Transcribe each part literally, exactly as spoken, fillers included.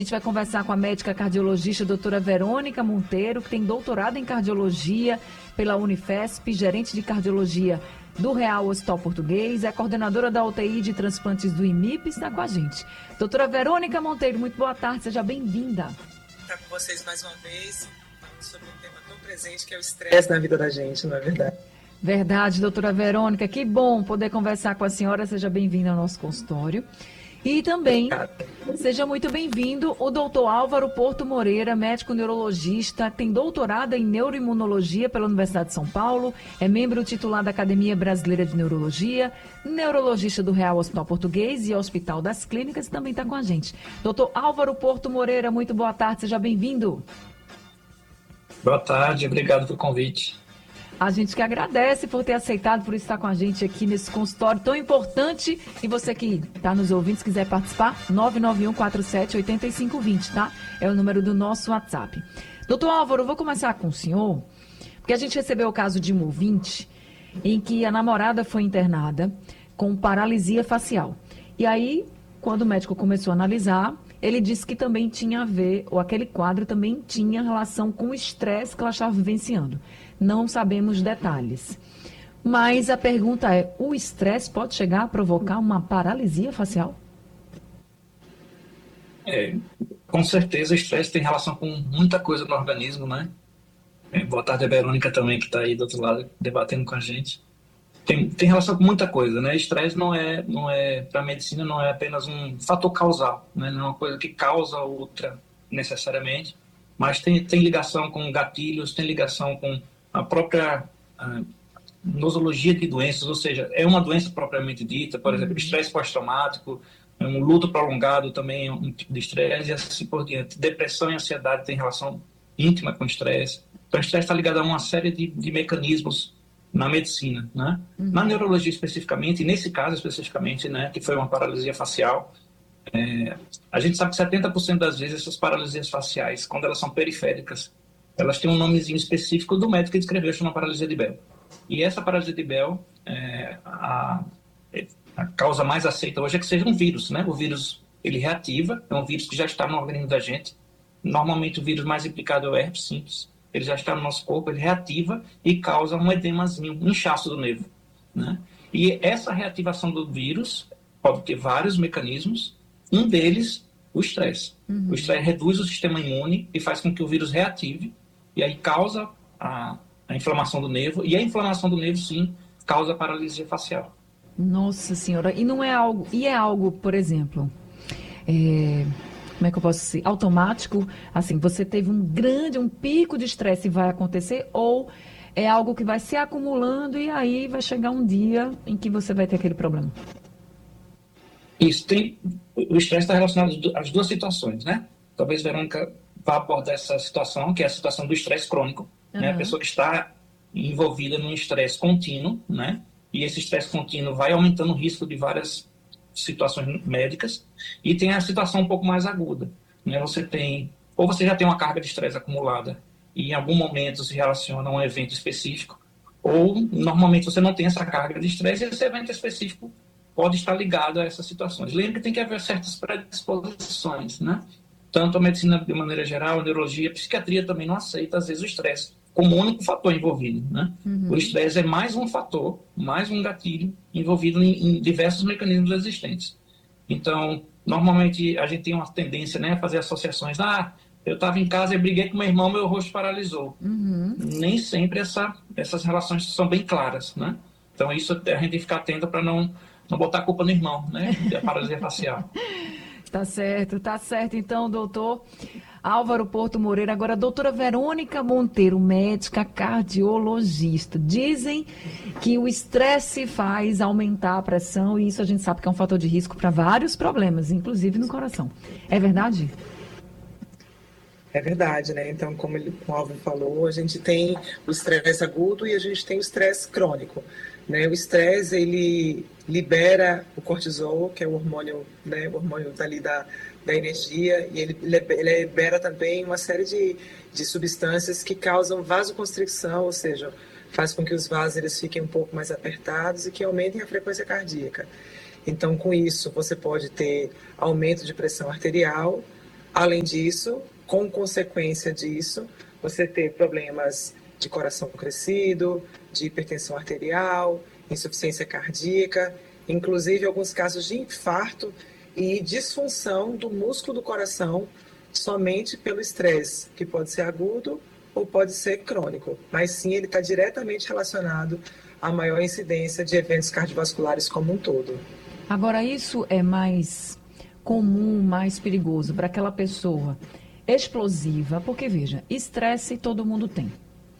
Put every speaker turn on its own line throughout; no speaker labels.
A gente vai conversar com a médica cardiologista doutora Verônica Monteiro, que tem doutorado em cardiologia pela Unifesp, gerente de cardiologia do Real Hospital Português, é coordenadora da U T I de transplantes do I M I P, está com a gente. Doutora Verônica Monteiro, muito boa tarde, seja bem-vinda.
Estar com vocês mais uma vez, falando sobre um tema tão presente que é o estresse na vida da gente, não é verdade?
Verdade, doutora Verônica, que bom poder conversar com a senhora, seja bem-vinda ao nosso consultório. E também, seja muito bem-vindo o doutor Álvaro Porto Moreira, médico neurologista, tem doutorado em neuroimunologia pela Universidade de São Paulo, é membro titular da Academia Brasileira de Neurologia, neurologista do Real Hospital Português e Hospital das Clínicas, e também está com a gente. doutor Álvaro Porto Moreira, muito boa tarde, seja bem-vindo.
Boa tarde, obrigado pelo convite.
A gente que agradece por ter aceitado, por estar com a gente aqui nesse consultório tão importante. E você que está nos ouvindo, se quiser participar, nove nove um quatro sete oito cinco dois zero, tá? É o número do nosso WhatsApp. Doutor Álvaro, eu vou começar com o senhor, porque a gente recebeu o caso de um ouvinte em que a namorada foi internada com paralisia facial. E aí, quando o médico começou a analisar, ele disse que também tinha a ver, ou aquele quadro também tinha relação com o estresse que ela estava vivenciando. Não sabemos detalhes. Mas a pergunta é, o estresse pode chegar a provocar uma paralisia facial?
É, com certeza o estresse tem relação com muita coisa no organismo, né? É, boa tarde a Verônica também, que está aí do outro lado debatendo com a gente. Tem, tem relação com muita coisa, né? Estresse não é, não é para a medicina, não é apenas um fator causal, né? Não é uma coisa que causa outra necessariamente, mas tem, tem ligação com gatilhos, tem ligação com a própria a nosologia de doenças, ou seja, é uma doença propriamente dita, por exemplo, estresse pós-traumático, um luto prolongado também é um tipo de estresse e assim por diante. Depressão e ansiedade têm relação íntima com o estresse. Então, o estresse está ligado a uma série de, de mecanismos na medicina, né? Uhum. Na neurologia especificamente, e nesse caso especificamente, né, que foi uma paralisia facial, é, a gente sabe que setenta por cento das vezes essas paralisias faciais, quando elas são periféricas, elas têm um nomezinho específico do médico que descreveu, chama paralisia de Bell. E essa paralisia de Bell, é, a, a causa mais aceita hoje é que seja um vírus, né? O vírus, ele reativa, é um vírus que já está no organismo da gente. Normalmente o vírus mais implicado é o herpes simples. Ele já está no nosso corpo, ele reativa e causa um edemazinho, um inchaço do nervo, né? E essa reativação do vírus pode ter vários mecanismos, um deles, o estresse. Uhum. O estresse reduz o sistema imune e faz com que o vírus reative, e aí causa a, a inflamação do nervo, e a inflamação do nervo, sim, causa paralisia facial.
Nossa senhora, e não é algo, e é algo, por exemplo, é, como é que eu posso dizer, automático, assim, você teve um grande, um pico de estresse e vai acontecer, ou é algo que vai se acumulando e aí vai chegar um dia em que você vai ter aquele problema?
Isso tem, o estresse está relacionado às duas situações, né? Talvez Verônica vá abordar essa situação, que é a situação do estresse crônico, uhum. né? A pessoa que está envolvida num estresse contínuo, né? E esse estresse contínuo vai aumentando o risco de várias situações médicas. E tem a situação um pouco mais aguda, né? Você tem, ou você já tem uma carga de estresse acumulada e em algum momento se relaciona a um evento específico, ou normalmente você não tem essa carga de estresse e esse evento específico pode estar ligado a essas situações. Lembra que tem que haver certas predisposições, né? Tanto a medicina de maneira geral, a neurologia, a psiquiatria também não aceita, às vezes, o estresse como o único fator envolvido, né? Uhum. O estresse é mais um fator, mais um gatilho envolvido em, em diversos mecanismos existentes. Então, normalmente, a gente tem uma tendência, né, a fazer associações. Ah, eu estava em casa e briguei com meu irmão, meu rosto paralisou. Uhum. Nem sempre essa, essas relações são bem claras, né? Então, isso a gente tem que ficar atento para não não botar a culpa no irmão, né? Da paralisia facial.
Tá certo, tá certo. Então, doutor Álvaro Porto Moreira, agora a doutora Verônica Monteiro, médica cardiologista. Dizem que o estresse faz aumentar a pressão e isso a gente sabe que é um fator de risco para vários problemas, inclusive no coração. É verdade?
É verdade, né? Então, como ele, o Álvaro falou, a gente tem o estresse agudo e a gente tem o estresse crônico. Né? O estresse, ele libera o cortisol, que é o hormônio, né? O hormônio dali da, da energia, e ele, ele libera também uma série de, de substâncias que causam vasoconstricção, ou seja, faz com que os vasos eles fiquem um pouco mais apertados e que aumentem a frequência cardíaca. Então, com isso, você pode ter aumento de pressão arterial, Além disso, com consequência disso, você ter problemas de coração crescido, de hipertensão arterial, insuficiência cardíaca, inclusive alguns casos de infarto e disfunção do músculo do coração somente pelo estresse, que pode ser agudo ou pode ser crônico, mas sim ele está diretamente relacionado à maior incidência de eventos cardiovasculares como um todo.
Agora, isso é mais comum, mais perigoso para aquela pessoa explosiva, porque veja, estresse todo mundo tem.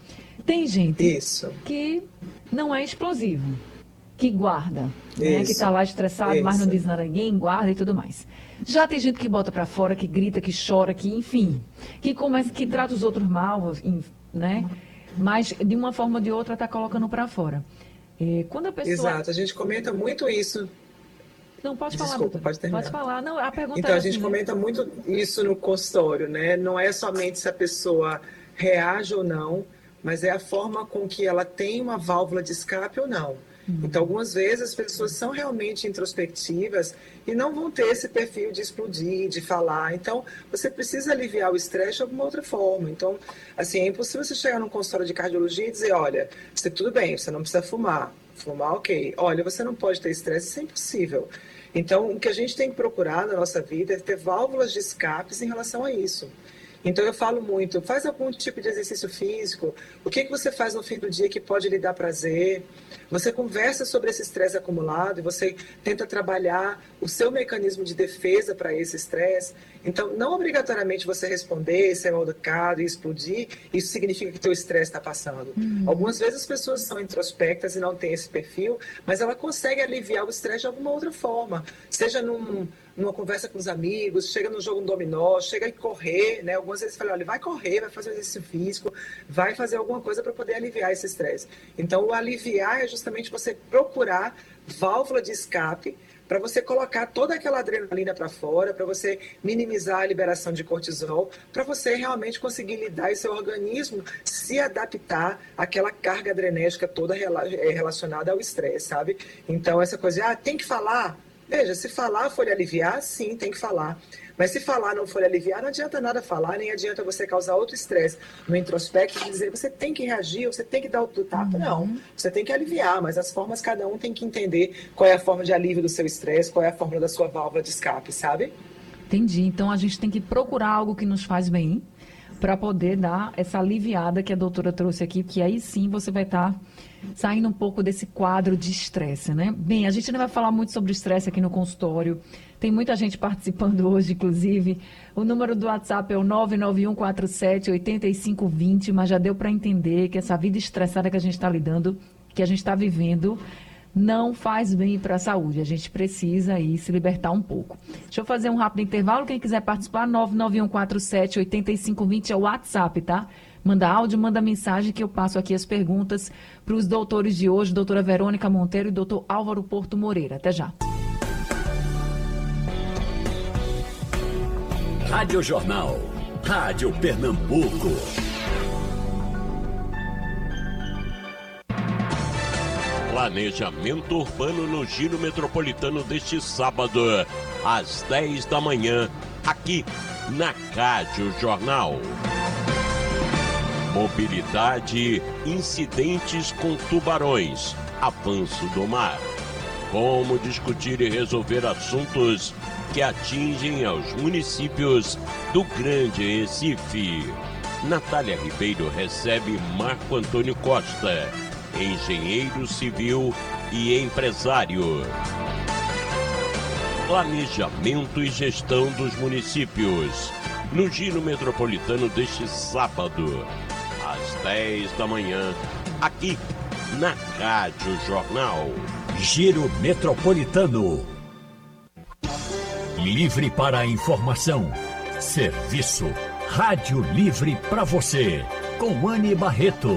Tem gente
Isso.
que não é explosivo, que guarda, né? Que está lá estressado,
Isso.
mas não diz nada a ninguém, guarda e tudo mais. Já tem gente que bota para fora, que grita, que chora, que enfim, que começa, que trata os outros mal, né? Mas de uma forma ou de outra está colocando para fora. É, quando a pessoa...
Exato, a gente comenta muito isso.
Não, pode falar,
Desculpa,
doutora.
pode terminar.
Pode falar. Não, a pergunta
Então,
é
a gente
assim,
comenta
né?
muito isso no consultório, né? Não é somente se a pessoa reage ou não, mas é a forma com que ela tem uma válvula de escape ou não.
Uhum.
Então, algumas vezes as pessoas são realmente introspectivas e não vão ter esse perfil de explodir, de falar. Então, você precisa aliviar o estresse de alguma outra forma. Então, assim, é impossível você chegar num consultório de cardiologia e dizer, olha, você, tudo bem, você não precisa fumar. Fumar, ok. Olha, você não pode ter estresse, isso é impossível. Então, o que a gente tem que procurar na nossa vida é ter válvulas de escapes em relação a isso. Então, eu falo muito, faz algum tipo de exercício físico, o que, que você faz no fim do dia que pode lhe dar prazer, você conversa sobre esse estresse acumulado e você tenta trabalhar o seu mecanismo de defesa para esse estresse. Então, não obrigatoriamente você responder, ser mal educado e explodir, isso significa que teu estresse está passando. Uhum. Algumas vezes as pessoas são introspectas e não têm esse perfil, mas ela consegue aliviar o estresse de alguma outra forma, seja num... numa conversa com os amigos, chega no jogo dominó, chega a correr, né? Algumas vezes fala, olha, vai correr, vai fazer um exercício físico, vai fazer alguma coisa para poder aliviar esse estresse. Então, o aliviar é justamente você procurar válvula de escape para você colocar toda aquela adrenalina para fora, para você minimizar a liberação de cortisol, para você realmente conseguir lidar e seu organismo se adaptar àquela carga adrenérgica toda relacionada ao estresse, sabe? Então, essa coisa de, ah, tem que falar. Veja, se falar for lhe aliviar, sim, tem que falar. Mas se falar não for lhe aliviar, não adianta nada falar, nem adianta você causar outro estresse no introspecto e dizer você tem que reagir, você tem que dar outro tapa. Uhum. Não, você tem que aliviar, mas as formas, cada um tem que entender qual é a forma de alívio do seu estresse, qual é a forma da sua válvula de escape, sabe?
Entendi. Então, a gente tem que procurar algo que nos faz bem para poder dar essa aliviada que a doutora trouxe aqui, que aí sim você vai estar... Tá saindo um pouco desse quadro de estresse, né? Bem, a gente não vai falar muito sobre estresse aqui no consultório. Tem muita gente participando hoje, inclusive. O número do WhatsApp é o nove nove um quatro sete oito cinco dois zero, mas já deu para entender que essa vida estressada que a gente está lidando, que a gente está vivendo, não faz bem para a saúde. A gente precisa aí se libertar um pouco. Deixa eu fazer um rápido intervalo. Quem quiser participar, nove nove um quatro sete oito cinco dois zero é o WhatsApp, tá? Manda áudio, manda mensagem que eu passo aqui as perguntas para os doutores de hoje, doutora Verônica Monteiro e doutor Álvaro Porto Moreira. Até já.
Rádio Jornal, Rádio Pernambuco. Planejamento urbano no Giro Metropolitano deste sábado, às dez da manhã, aqui na Rádio Jornal. Mobilidade, incidentes com tubarões, avanço do mar. Como discutir e resolver assuntos que atingem aos municípios do Grande Recife. Natália Ribeiro recebe Marco Antônio Costa, engenheiro civil e empresário. Planejamento e gestão dos municípios, no Giro Metropolitano deste sábado, às dez da manhã, aqui na Rádio Jornal. Giro Metropolitano. Livre para a informação. Serviço. Rádio Livre para você. Com Anne Barreto.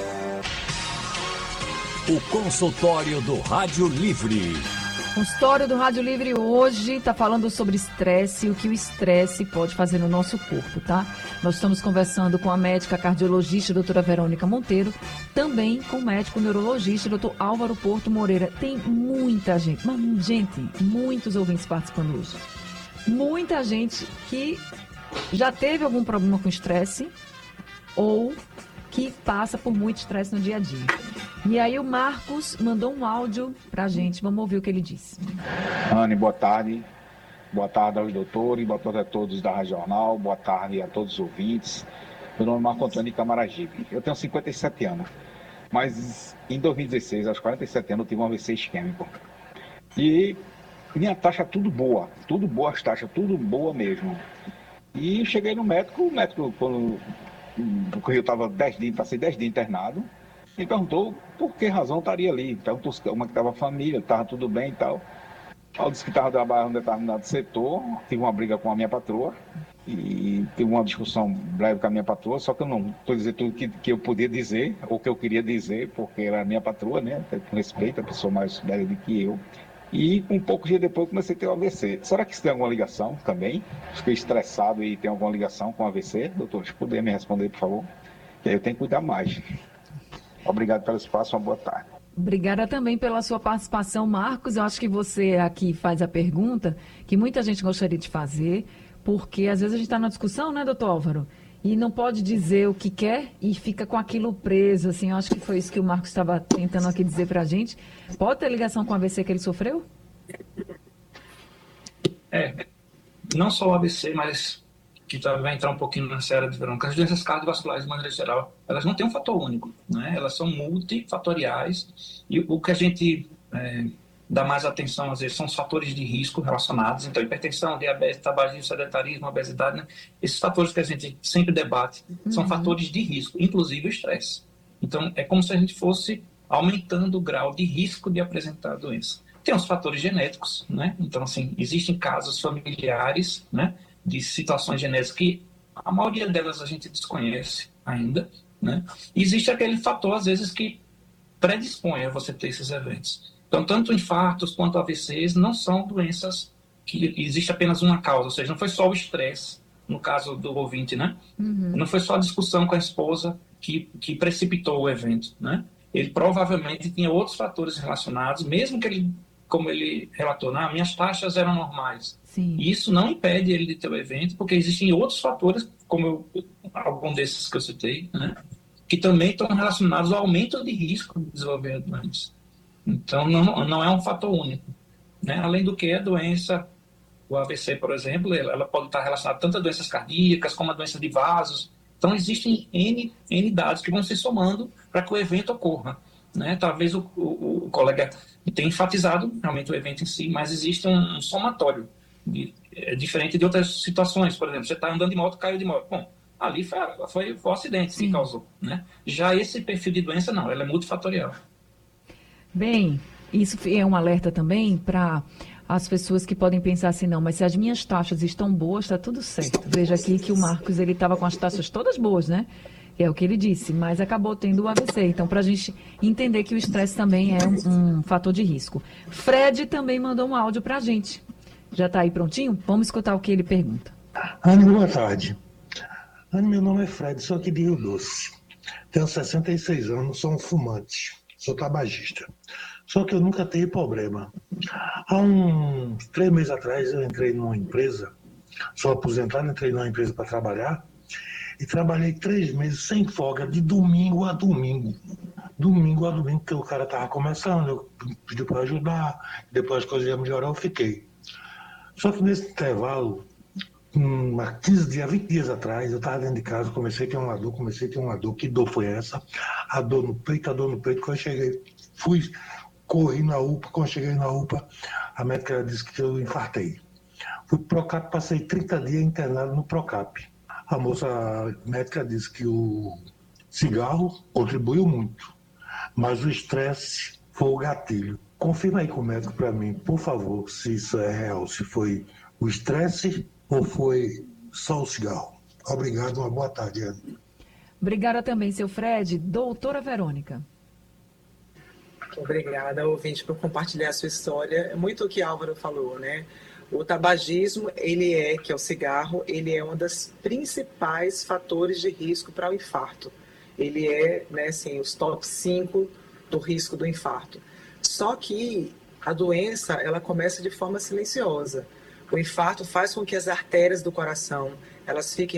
O consultório do Rádio Livre.
Consultório do Rádio Livre hoje está falando sobre estresse e o que o estresse pode fazer no nosso corpo, tá? Nós estamos conversando com a médica cardiologista, doutora Verônica Monteiro, também com o médico neurologista, doutor Álvaro Porto Moreira. Tem muita gente, mas, gente, muitos ouvintes participando hoje. Muita gente que já teve algum problema com estresse ou que passa por muito estresse no dia a dia. E aí o Marcos mandou um áudio pra gente, vamos ouvir o que ele disse.
Anne, boa tarde. Boa tarde aos doutores, boa tarde a todos da Rádio Jornal, boa tarde a todos os ouvintes. Meu nome é Marco Antônio de Camaragibe. Eu tenho cinquenta e sete anos, mas em dois mil e dezesseis, aos quarenta e sete anos, eu tive um A V C isquêmico. E minha taxa tudo boa, tudo boa as taxas, tudo boa mesmo. E cheguei no médico, o médico, quando porque eu estava dez dias, passei dez dias internado, me perguntou por que razão estaria ali. Perguntou como é que estava a família, estava tudo bem e tal. Eu disse que estava trabalhando em um determinado setor, tive uma briga com a minha patroa e tive uma discussão breve com a minha patroa, só que eu não estou dizendo tudo que, que eu podia dizer, ou que eu queria dizer, porque era a minha patroa, né? Com respeito, a pessoa mais velha do que eu. E um pouco dia depois eu comecei a ter o A V C. Será que isso tem alguma ligação também? Fiquei estressado e tem alguma ligação com o A V C? Doutor, se puder me responder, por favor. Que aí eu tenho que cuidar mais. Obrigado pelo espaço, uma boa tarde.
Obrigada também pela sua participação, Marcos. Eu acho que você aqui faz a pergunta que muita gente gostaria de fazer, porque às vezes a gente está na discussão, né, doutor Álvaro? E não pode dizer o que quer e fica com aquilo preso, assim. Eu acho que foi isso que o Marcos estava tentando aqui dizer para a gente. Pode ter ligação com o A V C que ele sofreu?
É, não só o A V C, mas que também vai entrar um pouquinho na série de Verônica. As doenças cardiovasculares, de maneira geral, elas não têm um fator único, né? Elas são multifatoriais e o que a gente é, dá mais atenção, às vezes, são os fatores de risco relacionados. Então, hipertensão, diabetes, tabagismo, sedentarismo, obesidade, né? Esses fatores que a gente sempre debate são
Uhum.
fatores de risco, inclusive o estresse. Então, é como se a gente fosse aumentando o grau de risco de apresentar a doença. Tem os fatores genéticos, né? Então, assim, existem casos familiares, né, de situações genéticas que a maioria delas a gente desconhece ainda, né? E existe aquele fator, às vezes, que predispõe a você ter esses eventos. Então, tanto infartos quanto A V Cs não são doenças que existe apenas uma causa, ou seja, não foi só o estresse, no caso do ouvinte, né?
Uhum.
Não foi só a discussão com a esposa que, que precipitou o evento, né? Ele provavelmente tinha outros fatores relacionados, mesmo que ele, como ele relatou, ah, minhas taxas eram normais.
Sim.
E isso não impede ele de ter o evento, porque existem outros fatores, como eu, algum desses que eu citei, né, que também estão relacionados ao aumento de risco de desenvolver a doença. Então, não, não é um fator único, né? Além do que a doença, o A V C, por exemplo, ela pode estar relacionada tanto a doenças cardíacas como a doença de vasos. Então, existem N, N dados que vão se somando para que o evento ocorra, né? Talvez o, o, o colega tenha enfatizado realmente o evento em si, mas existe um, um somatório. De, é diferente de outras situações, por exemplo, você está andando de moto, caiu de moto. Bom, ali foi, foi, foi o acidente Sim. que causou, né? Já esse perfil de doença, não, ela é multifatorial.
Bem, isso é um alerta também para as pessoas que podem pensar assim, não, mas se as minhas taxas estão boas, está tudo certo. Veja aqui que o Marcos, ele estava com as taxas todas boas, né? É o que ele disse, mas acabou tendo o A V C. Então, para a gente entender que o estresse também é um, um fator de risco. Fred também mandou um áudio para a gente. Já está aí prontinho? Vamos escutar o que ele pergunta.
Anne, boa tarde. Anne, meu nome é Fred, sou aqui de Rio Doce. Tenho sessenta e seis anos, sou um fumante, sou tabagista. Só que eu nunca tive problema. Há uns três meses atrás eu entrei numa empresa, sou aposentado, entrei numa empresa para trabalhar e trabalhei três meses sem folga, de domingo a domingo. Domingo a domingo, porque o cara estava começando, eu pedi para ajudar, depois as coisas iam melhorar, eu fiquei. Só que nesse intervalo, hum, há quinze dias, vinte dias atrás, eu estava dentro de casa, comecei a ter uma dor, comecei a ter uma dor. Que dor foi essa? A dor no peito, a dor no peito. Quando eu cheguei, fui, corri na U P A. Quando eu cheguei na U P A, a médica disse que eu infartei. Fui pro Procap, passei trinta dias internado no Procap. A moça a médica disse que o cigarro contribuiu muito, mas o estresse foi o gatilho. Confirma aí com o médico para mim, por favor, se isso é real, se foi o estresse ou foi só o cigarro. Obrigado, uma boa tarde, Ana.
Obrigada também, seu Fred. Doutora Verônica.
Obrigada, ouvinte, por compartilhar a sua história. É muito o que Álvaro falou, né? O tabagismo, ele é, que é o cigarro, ele é um dos principais fatores de risco para o infarto. Ele é, né, assim, os top cinco do risco do infarto. Só que a doença, ela começa de forma silenciosa. O infarto faz com que as artérias do coração, elas fiquem